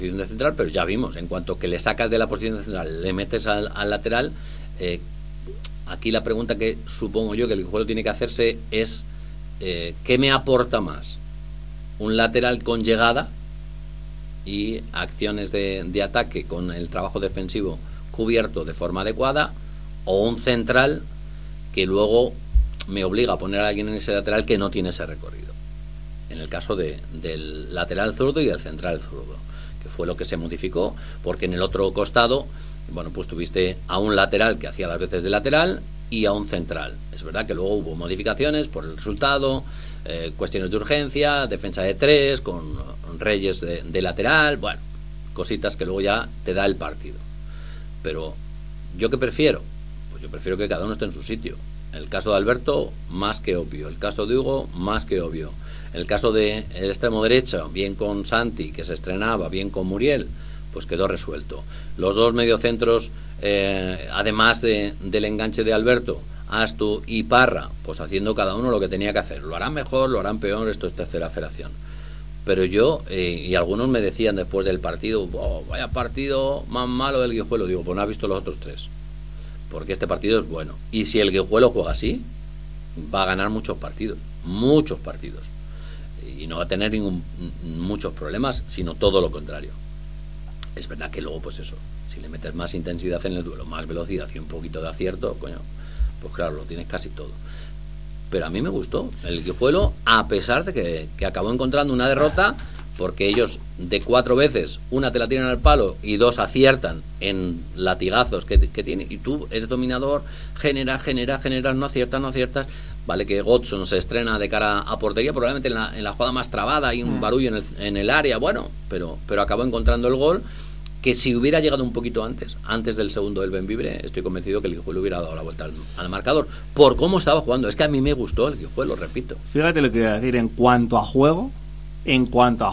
de central, pero ya vimos, en cuanto que le sacas de la posición de central, le metes al lateral, aquí la pregunta que supongo yo que el Guijuelo tiene que hacerse es ¿qué me aporta más? ¿Un lateral con llegada y acciones de ataque con el trabajo defensivo cubierto de forma adecuada, o un central que luego me obliga a poner a alguien en ese lateral que no tiene ese recorrido? En el caso del lateral zurdo y del central zurdo, que fue lo que se modificó, porque en el otro costado, bueno, pues tuviste a un lateral que hacía las veces de lateral y a un central. Es verdad que luego hubo modificaciones por el resultado, cuestiones de urgencia, defensa de 3 con Reyes de lateral, bueno, cositas que luego ya te da el partido. Pero ¿yo qué prefiero? Pues yo prefiero que cada uno esté en su sitio. El caso de Alberto, más que obvio. El caso de Hugo, más que obvio. El caso del extremo derecho, bien con Santi, que se estrenaba, bien con Muriel, pues quedó resuelto. Los dos mediocentros, además del enganche de Alberto, Astu y Parra, pues haciendo cada uno lo que tenía que hacer. Lo harán mejor, lo harán peor, esto es tercera federación. Pero yo, y algunos me decían después del partido, vaya partido más malo del Guijuelo. Digo, pues no has visto los otros 3, porque este partido es bueno. Y si el Guijuelo juega así, va a ganar muchos partidos, y no va a tener muchos problemas, sino todo lo contrario. Es verdad que luego, pues eso, si le metes más intensidad en el duelo, más velocidad y un poquito de acierto, coño, pues claro, lo tienes casi todo. Pero a mí me gustó el Guijuelo, a pesar de que acabó encontrando una derrota, porque ellos de 4 veces, una te la tiran al palo y 2 aciertan en latigazos que tienen, y tú eres dominador, generas, no aciertas. Vale que Godson se estrena de cara a portería, probablemente en la jugada más trabada, hay un barullo en el área, bueno, pero acabó encontrando el gol, que si hubiera llegado un poquito antes del segundo del Bembibre, estoy convencido que el Guijuelo hubiera dado la vuelta al marcador, por cómo estaba jugando. Es que a mí me gustó el Guijuelo, repito. Fíjate lo que voy a decir, en cuanto a juego, en cuanto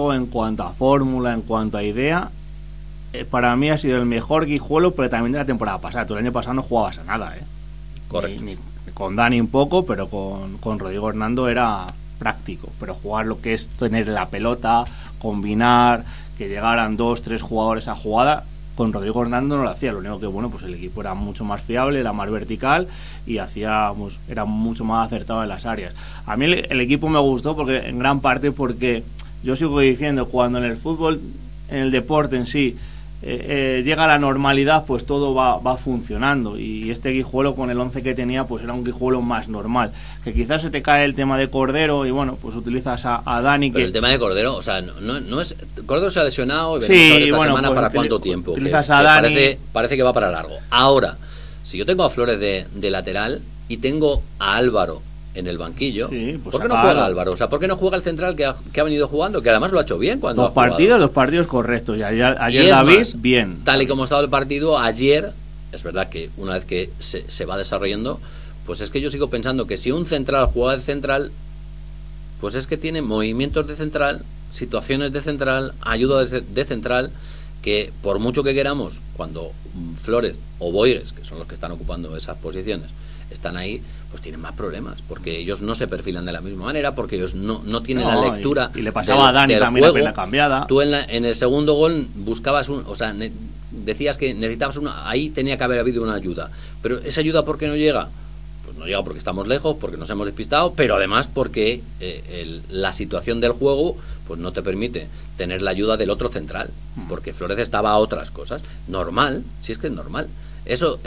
a fórmula, en cuanto a idea, para mí ha sido el mejor Guijuelo, pero también de la temporada pasada. Tú el año pasado no jugabas a nada, Correcto. Ni con Dani un poco, pero con Rodrigo Hernando era práctico. Pero jugar lo que es tener la pelota, combinar, que llegaran 2-3 jugadores a jugada, con Rodrigo Hernando no lo hacía. Lo único que, bueno, pues el equipo era mucho más fiable, era más vertical y era mucho más acertado en las áreas. A mí el equipo me gustó en gran parte porque yo sigo diciendo, cuando en el fútbol, en el deporte en sí, llega a la normalidad, pues todo va funcionando, y este Guijuelo con el 11 que tenía, pues era un Guijuelo más normal. Que quizás se te cae el tema de Cordero y bueno, pues utilizas a Dani. Pero el tema de Cordero, o sea, no es... Cordero se ha lesionado y veremos a ver esta semana pues, para cuánto tiempo. Utilizas a Dani. Parece que va para largo. Ahora, si yo tengo a Flores de lateral y tengo a Álvaro en el banquillo, pues ¿por qué no juega Álvaro? O sea, ¿por qué no juega el central que ha venido jugando? Que además lo ha hecho bien cuando los partidos correctos. Y ayer David, más, bien. Tal y como estaba el partido ayer, es verdad que una vez que se va desarrollando, pues es que yo sigo pensando que si un central juega de central, pues es que tiene movimientos de central, situaciones de central, ayuda de central, que por mucho que queramos, cuando Flores o Boigues, que son los que están ocupando esas posiciones, están ahí, pues tienen más problemas, porque ellos no se perfilan de la misma manera, porque ellos no tienen la lectura. Y le pasaba a Dani también juego. La pena cambiada. Tú en el segundo gol buscabas decías que necesitabas ahí tenía que haber habido una ayuda, pero esa ayuda ¿por qué no llega? Pues no llega porque estamos lejos, porque nos hemos despistado, pero además porque la situación del juego pues no te permite tener la ayuda del otro central, porque Flores estaba a otras cosas. Normal, si es que es normal. Eso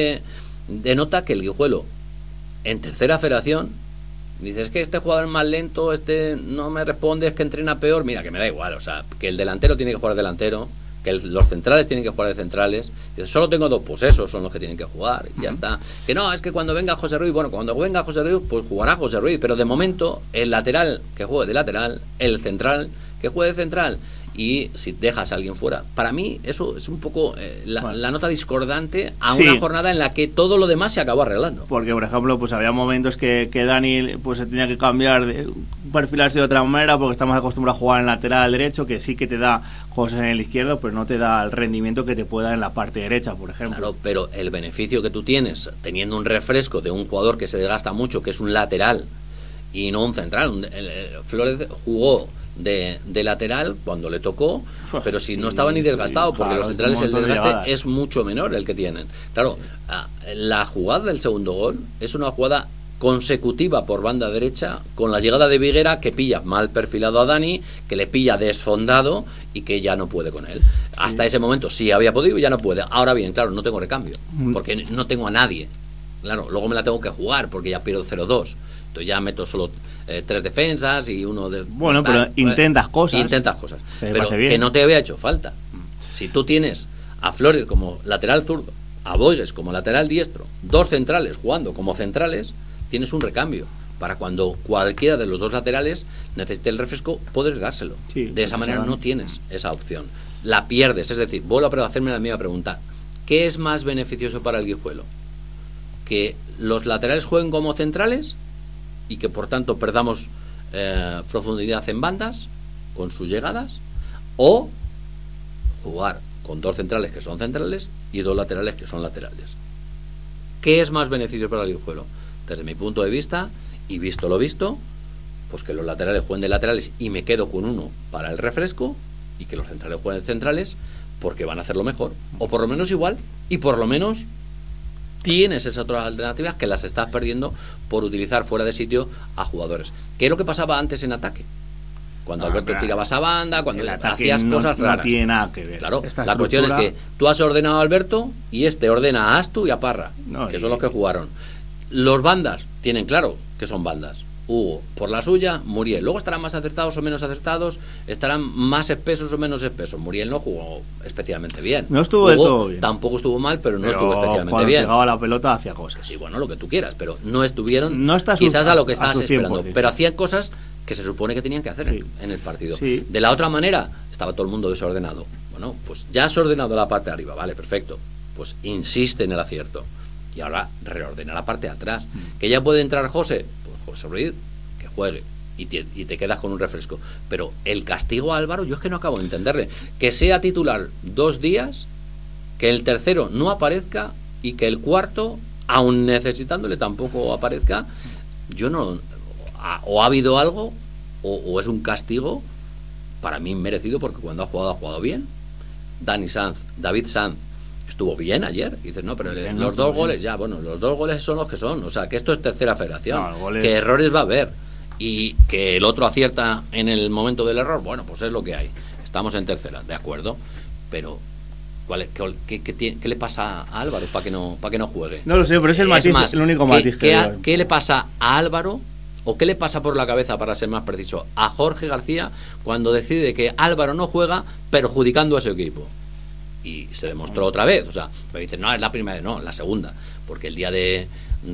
denota que el Guijuelo en tercera federación dices que este jugador es más lento, este no me responde, es que entrena peor. Mira, que me da igual, o sea, que el delantero tiene que jugar de delantero, que los centrales tienen que jugar de centrales. Dices, solo tengo 2, pues esos son los que tienen que jugar y ya está. Que no, es que cuando venga José Ruiz, bueno, cuando venga José Ruiz, pues jugará José Ruiz, pero de momento el lateral que juegue de lateral, el central que juegue de central. Y si dejas a alguien fuera, para mí eso es un poco la nota discordante a una jornada en la que todo lo demás se acabó arreglando. Porque, por ejemplo, pues había momentos que Dani pues se tenía que cambiar, perfilarse de otra manera, porque estamos acostumbrados a jugar en lateral derecho, que sí que te da cosas en el izquierdo, pero no te da el rendimiento que te puede dar en la parte derecha, por ejemplo. Claro, pero el beneficio que tú tienes teniendo un refresco de un jugador que se desgasta mucho, que es un lateral y no un central. Flores jugó de lateral cuando le tocó, pero si no estaba ni desgastado, porque los centrales el desgaste es mucho menor el que tienen. Claro, la jugada del segundo gol es una jugada consecutiva por banda derecha, con la llegada de Viguera, que pilla mal perfilado a Dani, que le pilla desfondado y que ya no puede con él. Hasta ese momento sí había podido y ya no puede. Ahora bien, claro, no tengo recambio, porque no tengo a nadie. Claro, luego me la tengo que jugar porque ya pierdo 0-2. Entonces ya meto solo 3 defensas y uno de... Bueno, pero intentas cosas. Pero que no te había hecho falta. Si tú tienes a Flores como lateral zurdo, a Boigues como lateral diestro, 2 centrales jugando como centrales, tienes un recambio para cuando cualquiera de los 2 laterales necesite el refresco, poder dárselo. Sí, de esa manera no tienes esa opción. La pierdes, es decir, vuelvo a hacerme la misma pregunta. ¿Qué es más beneficioso para el Guijuelo? ¿Que los laterales jueguen como centrales y que por tanto perdamos profundidad en bandas con sus llegadas, o jugar con 2 centrales que son centrales y 2 laterales que son laterales? ¿Qué es más beneficioso para el Guijuelo? Desde mi punto de vista, y visto lo visto, pues que los laterales jueguen de laterales y me quedo con uno para el refresco, y que los centrales jueguen centrales porque van a hacerlo mejor, o por lo menos igual, y por lo menos tienes esas otras alternativas que las estás perdiendo por utilizar fuera de sitio a jugadores. ¿Qué es lo que pasaba antes en ataque? Cuando Alberto tirabas a banda, cuando hacías cosas raras. No tiene nada que ver. Claro, la cuestión es que tú has ordenado a Alberto y ordena a Astu y a Parra, que son los que jugaron. Los bandas tienen claro que son bandas. Hugo por la suya, Muriel. Luego estarán más acertados o menos acertados, estarán más espesos o menos espesos. Muriel no jugó especialmente bien. No estuvo de todo bien. Tampoco estuvo mal, pero no estuvo especialmente bien. Llegaba la pelota, hacía cosas. Sí, bueno, lo que tú quieras, pero no estuvieron quizás a lo que estabas esperando. 100%. Pero hacían cosas que se supone que tenían que hacer en el partido. Sí. De la otra manera, estaba todo el mundo desordenado. Bueno, pues ya has ordenado la parte de arriba, vale, perfecto. Pues insiste en el acierto. Y ahora reordena la parte de atrás. ¿Que ya puede entrar José? Pues José Ruiz, que juegue. Y te quedas con un refresco. Pero el castigo a Álvaro, yo es que no acabo de entenderle. Que sea titular 2 días, que el tercero no aparezca y que el cuarto, aun necesitándole, tampoco aparezca. Yo no... O ha habido algo, o es un castigo para mí merecido, porque cuando ha jugado bien. David Sanz estuvo bien ayer. Y dices, no, pero los 2 goles, ya, bueno, los 2 goles son los que son. O sea, que esto es tercera federación. Que errores va a haber. Y que el otro acierta en el momento del error, bueno, pues es lo que hay. Estamos en tercera, de acuerdo. Pero, ¿qué le pasa a Álvaro para que no juegue? No lo sé, pero es el matiz, más, el único matiz ¿qué le pasa a Álvaro? ¿O qué le pasa por la cabeza, para ser más preciso, a Jorge García cuando decide que Álvaro no juega, perjudicando a su equipo? Y se demostró otra vez. O sea, me dicen, no, es la primera vez, no, la segunda. Porque el día de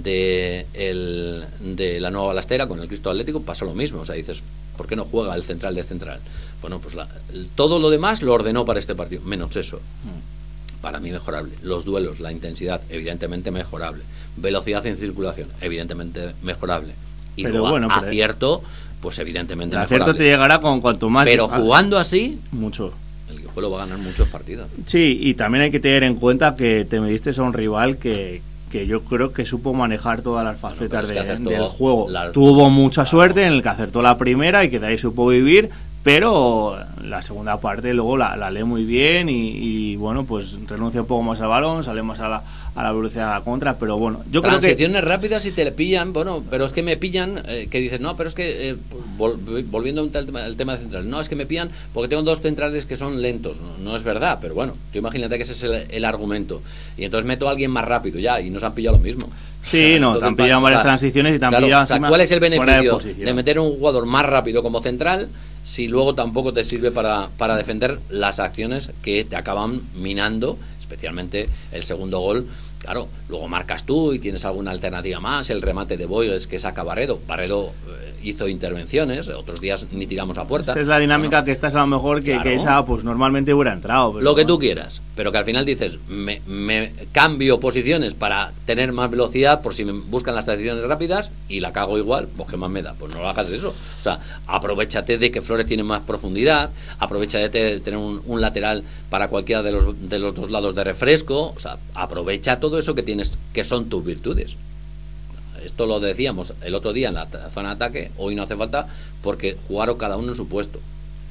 la Nueva Balastera con el Cristo Atlético pasó lo mismo. O sea, dices, ¿por qué no juega el central de central? Bueno, pues todo lo demás lo ordenó para este partido, menos eso. Para mí mejorable. Los duelos, la intensidad, evidentemente mejorable. Velocidad en circulación, evidentemente mejorable. Y pero luego bueno, acierto, pues evidentemente el mejorable. acierto te llegará con cuanto más. Pero jugando así, mucho. El Guijuelo va a ganar muchos partidos. Sí, y también hay que tener en cuenta que te mediste a un rival que yo creo que supo manejar todas las facetas del juego. Tuvo mucha suerte en el que acertó la primera y que de ahí supo vivir, pero la segunda parte luego la lee muy bien y bueno, pues renuncia un poco más al balón, sale más a la velocidad de la contra, pero bueno, yo creo que... Transiciones rápidas y te le pillan, bueno, pero es que me pillan, que dices, no, pero es que, volviendo al tema de central, no, es que me pillan porque tengo 2 centrales que son lentos, no es verdad, pero bueno, tú imagínate que ese es el argumento, y entonces meto a alguien más rápido ya, y nos han pillado lo mismo. Sí, o sea, no, te han pillado varias transiciones y te han pillado... O sea, ¿cuál es el beneficio de meter un jugador más rápido como central si luego tampoco te sirve para defender las acciones que te acaban minando, especialmente el segundo gol? Claro, luego marcas tú y tienes alguna alternativa más, el remate de Boyes que saca Barredo hizo intervenciones, otros días ni tiramos a puerta. Esa es la dinámica, que esta es a lo mejor que esa pues normalmente hubiera entrado. Pero lo que tú quieras, pero que al final dices, me cambio posiciones para tener más velocidad por si me buscan las transiciones rápidas y la cago igual, pues qué más me da, pues no lo hagas eso. O sea, aprovéchate de que Flores tiene más profundidad, aprovéchate de tener un lateral para cualquiera de los 2 lados de refresco, o sea, aprovecha todo eso que tienes, que son tus virtudes. Esto lo decíamos el otro día en la zona de ataque, hoy no hace falta porque jugaron cada uno en su puesto.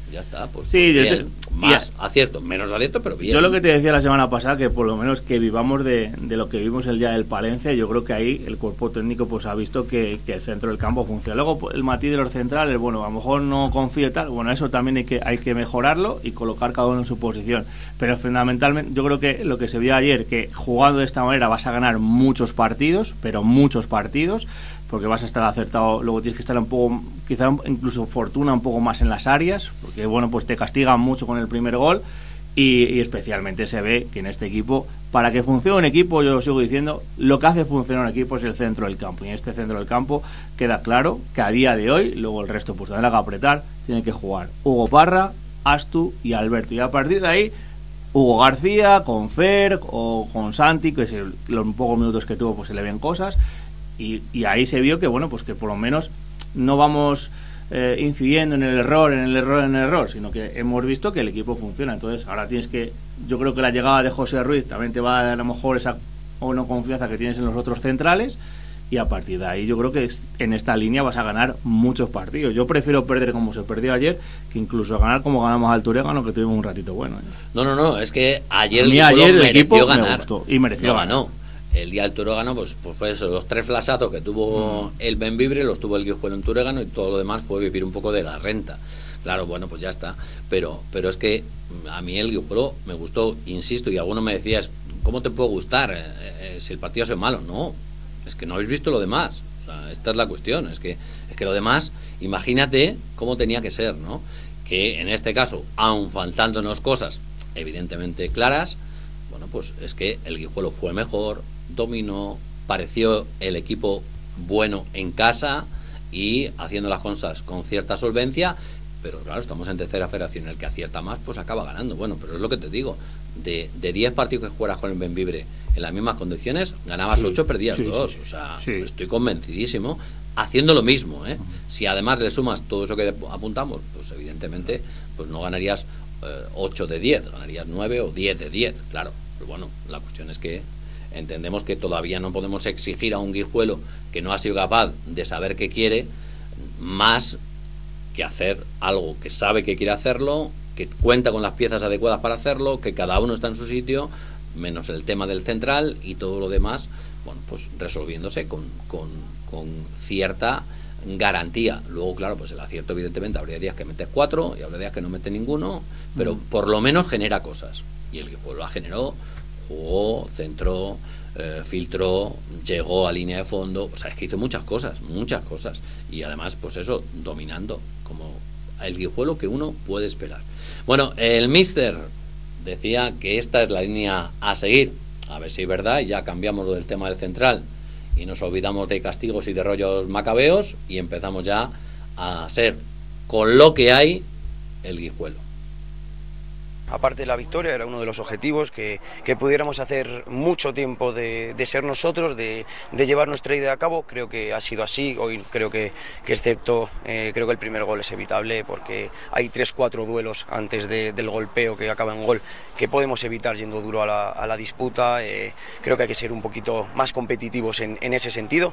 Ya está, pues, sí, pues bien. Más acierto, menos acierto, pero bien. Yo lo que te decía la semana pasada, que por lo menos que vivamos de lo que vimos el día del Palencia, yo creo que ahí el cuerpo técnico pues ha visto que el centro del campo funciona. Luego pues, el matiz de los centrales, bueno, a lo mejor no confío y tal, bueno, eso también hay que mejorarlo y colocar cada uno en su posición. Pero fundamentalmente yo creo que lo que se vio ayer, que jugando de esta manera vas a ganar muchos partidos, pero muchos partidos, porque vas a estar acertado, luego tienes que estar un poco, quizá incluso fortuna un poco más en las áreas, porque bueno, pues te castigan mucho con el primer gol y especialmente se ve que en este equipo, para que funcione un equipo, yo lo sigo diciendo, lo que hace funcionar un equipo es el centro del campo, y en este centro del campo queda claro que a día de hoy, luego el resto pues tendrá que apretar, tiene que jugar Hugo Parra, Astu y Alberto, y a partir de ahí Hugo García con Fer o con Santi, que los pocos minutos que tuvo pues se le ven cosas. Y ahí se vio que bueno, pues que por lo menos no vamos incidiendo en el error, sino que hemos visto que el equipo funciona. Entonces ahora tienes que, yo creo que la llegada de José Ruiz también te va a dar a lo mejor esa o no confianza que tienes en los otros centrales, y a partir de ahí yo creo que en esta línea vas a ganar muchos partidos. Yo prefiero perder como se perdió ayer que incluso ganar como ganamos al Turegano, que tuvimos un ratito bueno. No, es que ayer el equipo ganar. Me gustó y mereció ganar. Ganó. El día del Turegano, pues fue eso, los 3 flasazos que tuvo el Bembibre, los tuvo el Guijuelo en Turegano, y todo lo demás fue vivir un poco de la renta. Claro, bueno, pues ya está. Pero es que a mí el Guijuelo me gustó, insisto, y alguno me decías, ¿cómo te puede gustar si el partido es malo? No, es que no habéis visto lo demás. O sea, esta es la cuestión, es que lo demás, imagínate cómo tenía que ser, ¿no? Que en este caso, aun faltándonos cosas evidentemente claras, bueno, pues es que el Guijuelo fue mejor, dominó, pareció el equipo bueno en casa y haciendo las cosas con cierta solvencia, pero claro, estamos en tercera federación, el que acierta más pues acaba ganando. Bueno, pero es lo que te digo, de 10 partidos que juegas con el Bembibre en las mismas condiciones, ganabas 8, perdías 2, o sea, estoy convencidísimo, haciendo lo mismo, ¿eh? Si además le sumas todo eso que apuntamos, pues evidentemente pues no ganarías 8 de 10, ganarías 9 o 10 de 10, claro, pero bueno, la cuestión es que entendemos que todavía no podemos exigir a un Guijuelo que no ha sido capaz de saber qué quiere, más que hacer algo que sabe que quiere hacerlo, que cuenta con las piezas adecuadas para hacerlo, que cada uno está en su sitio, menos el tema del central y todo lo demás, bueno, pues resolviéndose con cierta garantía. Luego, claro, pues el acierto evidentemente habría días que metes 4 y habría días que no metes ninguno, pero por lo menos genera cosas, y el Guijuelo la generó, jugó, centró, filtró, llegó a línea de fondo, o sea, es que hizo muchas cosas, y además pues eso, dominando como el Guijuelo que uno puede esperar. Bueno, el míster decía que esta es la línea a seguir, a ver si es verdad, y ya cambiamos lo del tema del central y nos olvidamos de castigos y de rollos macabeos y empezamos ya a ser, con lo que hay, el Guijuelo. Aparte de la victoria, era uno de los objetivos que pudiéramos hacer mucho tiempo de ser nosotros, de llevar nuestra idea a cabo. Creo que ha sido así. Hoy creo que excepto, creo que el primer gol es evitable porque hay 3-4 duelos antes del golpeo que acaba en gol que podemos evitar yendo duro a la disputa. Creo que hay que ser un poquito más competitivos en ese sentido.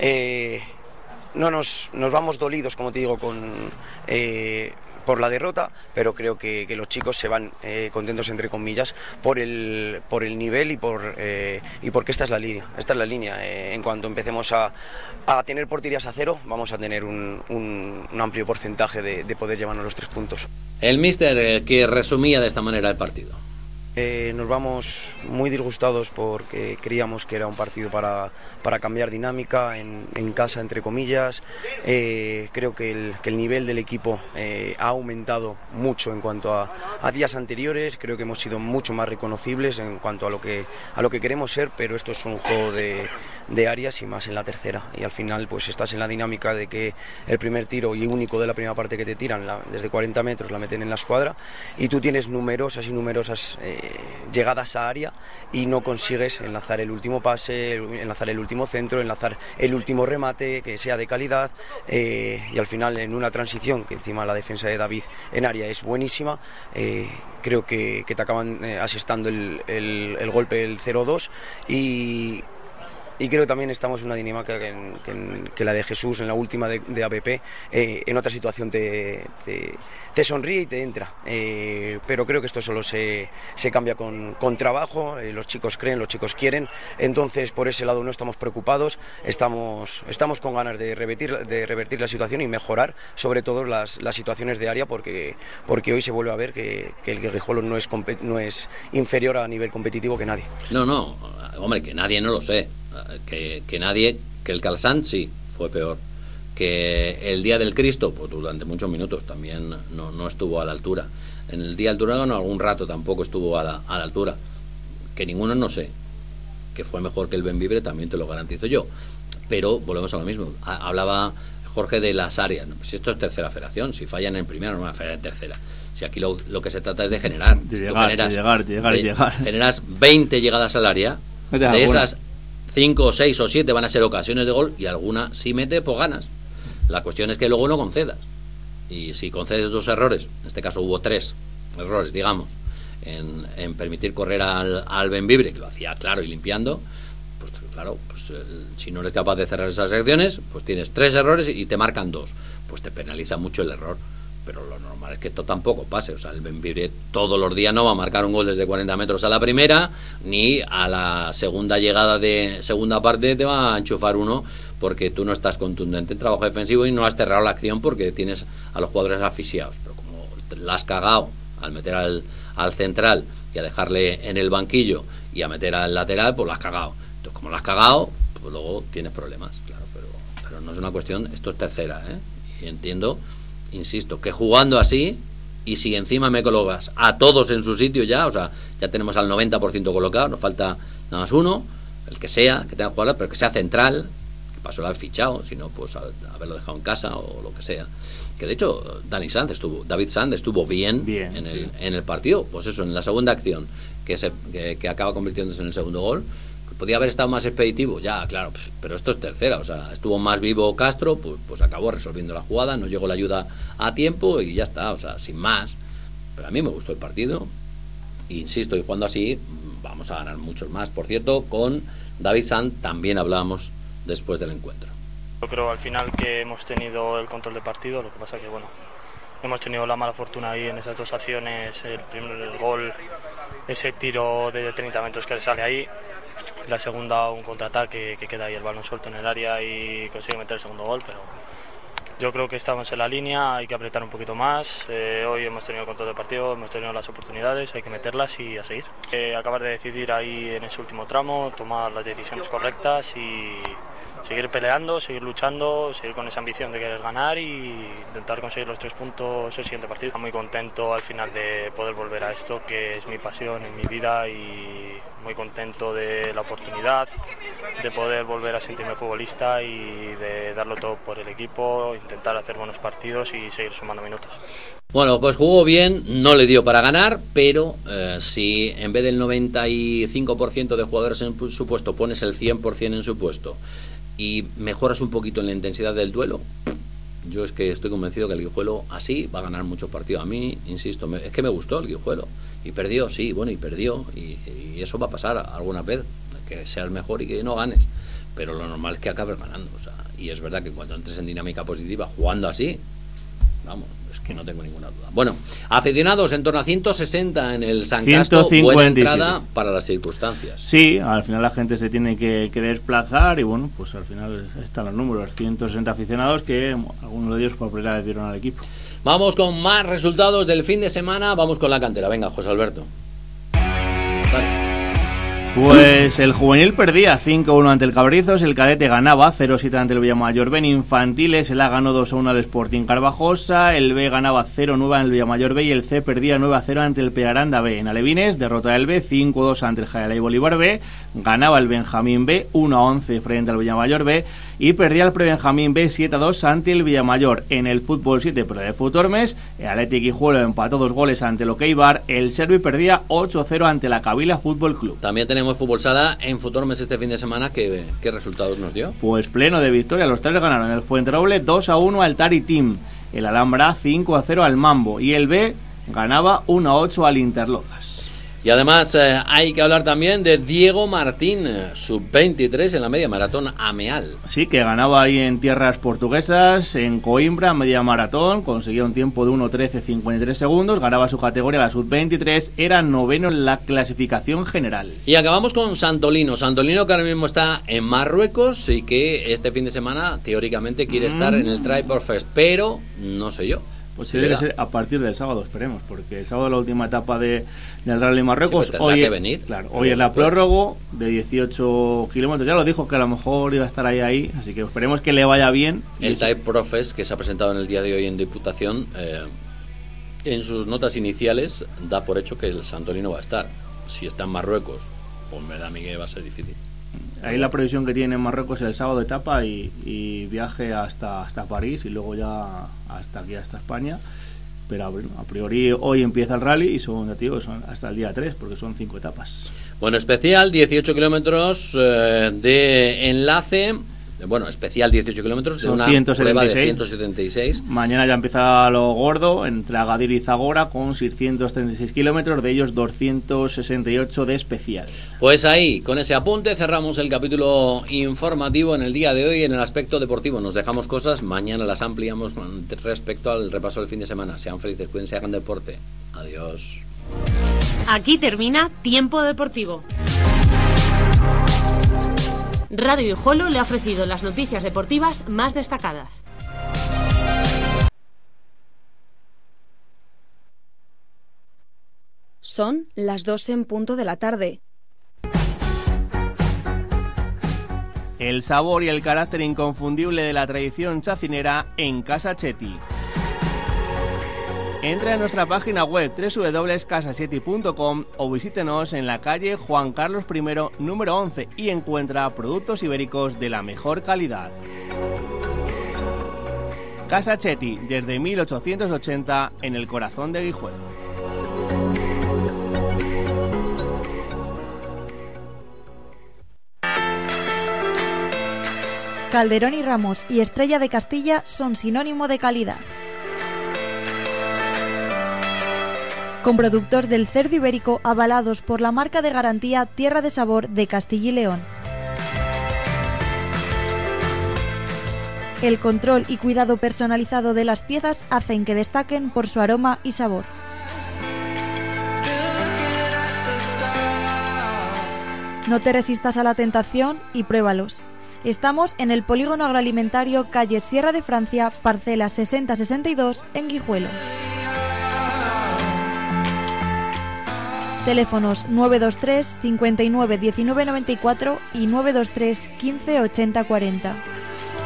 No nos vamos dolidos, como te digo, por la derrota, pero creo que los chicos se van contentos entre comillas por el nivel y porque esta es la línea. En cuanto empecemos a tener porterías a cero, vamos a tener un amplio porcentaje de poder llevarnos los 3 puntos. El míster que resumía de esta manera el partido. Nos vamos muy disgustados porque creíamos que era un partido para cambiar dinámica en casa, entre comillas. Creo que el nivel del equipo ha aumentado mucho en cuanto a días anteriores. Creo que hemos sido mucho más reconocibles en cuanto a lo que queremos ser, pero esto es un juego de áreas y más en la tercera, y al final pues estás en la dinámica de que el primer tiro y único de la primera parte que te tiran desde 40 metros la meten en la escuadra y tú tienes numerosas llegadas a área y no consigues enlazar el último pase, enlazar el último centro, enlazar el último remate que sea de calidad, y al final en una transición que encima la defensa de David en área es buenísima, creo que te acaban asestando el golpe del 0-2 y y creo que también estamos en una dinámica que la de Jesús en la última de APP, en otra situación te sonríe y te entra, pero creo que esto solo se cambia con trabajo. Los chicos creen, los chicos quieren, entonces por ese lado no estamos preocupados, estamos con ganas de revertir la situación y mejorar sobre todo las situaciones de área, porque hoy se vuelve a ver que el Guijuelo no es inferior a nivel competitivo que nadie. No, hombre, que nadie, no lo sé, que el Calsant sí fue peor, que el día del Cristo pues durante muchos minutos también no estuvo a la altura, en el día del Durango algún rato tampoco estuvo a la altura, que ninguno, no sé, que fue mejor que el Bembibre también te lo garantizo yo, pero volvemos a lo mismo. Hablaba Jorge de las áreas, si esto es tercera federación, si fallan en primera no van a fallar en tercera, si aquí lo que se trata es de generar, llegar. Generas 20 llegadas al área, de esas 5 o 6 o 7 van a ser ocasiones de gol y alguna si mete pues ganas. La cuestión es que luego no concedas, y si concedes 2 errores, en este caso hubo 3 errores, digamos, en permitir correr al Bembibre, que lo hacía claro y limpiando, pues claro, si no eres capaz de cerrar esas secciones, pues tienes 3 errores y te marcan 2, pues te penaliza mucho el error. Pero lo normal es que esto tampoco pase. O sea, el Bembibre todos los días no va a marcar un gol desde 40 metros a la primera, ni a la segunda llegada de segunda parte te va a enchufar uno, porque tú no estás contundente en trabajo defensivo y no has cerrado la acción porque tienes a los jugadores asfixiados. Pero como la has cagado al meter al central y a dejarle en el banquillo y a meter al lateral, pues la has cagado. Entonces, como la has cagado, pues luego tienes problemas, claro. Pero no es una cuestión, esto es tercera, y entiendo, insisto, que jugando así, y si encima me colocas a todos en su sitio ya, o sea, ya tenemos al 90% colocado, nos falta nada más uno, el que sea, que tenga que jugar, pero que sea central, que pasó lo haber fichado, si no, pues haberlo dejado en casa o lo que sea. Que de hecho David Sanz estuvo bien en el partido, pues eso, en la segunda acción, que acaba convirtiéndose en el segundo gol. Podía haber estado más expeditivo, ya, claro, pero esto es tercera, o sea, estuvo más vivo Castro, pues acabó resolviendo la jugada, no llegó la ayuda a tiempo y ya está, o sea, sin más. Pero a mí me gustó el partido, insisto, y jugando así vamos a ganar muchos más. Por cierto, con David Sanz también hablábamos después del encuentro. Yo creo al final que hemos tenido el control del partido, lo que pasa que, bueno, hemos tenido la mala fortuna ahí en esas 2 acciones, el gol, ese tiro de 30 metros que le sale ahí, la segunda un contraataque que queda ahí el balón suelto en el área y consigue meter el segundo gol, pero yo creo que estamos en la línea, hay que apretar un poquito más. Hoy hemos tenido el control del partido, hemos tenido las oportunidades, hay que meterlas y a seguir. Acabar de decidir ahí en ese último tramo, tomar las decisiones correctas y seguir peleando, seguir luchando, seguir con esa ambición de querer ganar y intentar conseguir los 3 puntos el siguiente partido. Muy contento al final de poder volver a esto, que es mi pasión en mi vida, y muy contento de la oportunidad de poder volver a sentirme futbolista y de darlo todo por el equipo, intentar hacer buenos partidos y seguir sumando minutos. Bueno, pues jugó bien, no le dio para ganar, pero si en vez del 95% de jugadores en su puesto pones el 100% en su puesto y mejoras un poquito en la intensidad del duelo, yo es que estoy convencido que el Guijuelo así va a ganar muchos partidos. A mí, insisto, es que me gustó el Guijuelo. Y perdió, sí, bueno, y perdió. Y eso va a pasar alguna vez, que seas mejor y que no ganes. Pero lo normal es que acabes ganando. O sea, y es verdad que cuando entres en dinámica positiva jugando así, vamos, es que no tengo ninguna duda. Bueno, aficionados, en torno a 160 en el San Casto, buena entrada para las circunstancias. Sí, al final la gente se tiene que desplazar y bueno, pues al final están los números, 160 aficionados que algunos de ellos por primera vez dieron al equipo. Vamos con más resultados del fin de semana, vamos con la cantera. Venga, José Alberto. Dale. Pues el juvenil perdía 5-1 ante el Cabrizos, el cadete ganaba 0-7 ante el Villamayor B, en infantiles el A ganó 2-1 al Sporting Carvajosa, el B ganaba 0-9 ante el Villamayor B y el C perdía 9-0 ante el Pearanda B. En alevines, derrota del B 5-2 ante el Jayalay Bolívar B, ganaba el Benjamín B 1-11 frente al Villamayor B y perdía el Prebenjamín B 7-2 ante el Villamayor. En el fútbol 7 pro de Futormes, el Athletic Guijuelo empató 2 goles ante el Okeibar, el Servi perdía 8-0 ante la Kabila Fútbol Club. También tenemos fútbol sala en Futormes este fin de semana. ¿Qué resultados nos dio? Pues pleno de victoria, los 3 ganaron. El Fuenteroble 2-1 al Tari Team, el Alhambra 5-0 al Mambo y el B ganaba 1-8 al Interlozas. Y además hay que hablar también de Diego Martín, sub-23 en la media maratón Ameal. Sí, que ganaba ahí en tierras portuguesas, en Coimbra, media maratón, conseguía un tiempo de 1:13:53 segundos, ganaba su categoría, la sub-23, era noveno en la clasificación general. Y acabamos con Santolino, que ahora mismo está en Marruecos y que este fin de semana teóricamente quiere estar en el Tripod Fest, pero no sé yo. Pues tiene que ser a partir del sábado, esperemos, porque el sábado es la última etapa del Rally Marruecos. Sí, pues que venir. Claro, hoy es la prórroga de 18 kilómetros. Ya lo dijo que a lo mejor iba a estar ahí, así que esperemos que le vaya bien. El Tripod Fest, que se ha presentado en el día de hoy en Diputación, en sus notas iniciales da por hecho que el Santolino va a estar. Si está en Marruecos, pues me da a mí que va a ser difícil. Ahí la previsión que tiene en Marruecos es el sábado de etapa y viaje hasta París y luego ya hasta aquí, hasta España. Pero a priori hoy empieza el rally y son hasta el día 3 porque son 5 etapas. Bueno, especial 18 kilómetros de enlace. Bueno, especial 18 kilómetros de una 176. Prueba de 176. Mañana ya empieza lo gordo entre Agadir y Zagora con 636 kilómetros, de ellos 268 de especial. Pues ahí, con ese apunte cerramos el capítulo informativo en el día de hoy en el aspecto deportivo. Nos dejamos cosas, mañana las ampliamos respecto al repaso del fin de semana. Sean felices, cuídense, hagan deporte. Adiós. Aquí termina Tiempo Deportivo. Radio Hijolo le ha ofrecido las noticias deportivas más destacadas. Son las 2 en punto de la tarde. El sabor y el carácter inconfundible de la tradición chacinera en Casa Chetti. Entra a nuestra página web www.casachetti.com o visítenos en la calle Juan Carlos I, número 11 y encuentra productos ibéricos de la mejor calidad. Casa Chetti, desde 1880 en el corazón de Guijuelo. Calderón y Ramos y Estrella de Castilla son sinónimo de calidad. Con productos del cerdo ibérico avalados por la marca de garantía Tierra de Sabor de Castilla y León. El control y cuidado personalizado de las piezas hacen que destaquen por su aroma y sabor. No te resistas a la tentación y pruébalos. Estamos en el Polígono Agroalimentario, calle Sierra de Francia, parcela 6062, en Guijuelo. Teléfonos 923 59 19 94 y 923 15 80 40.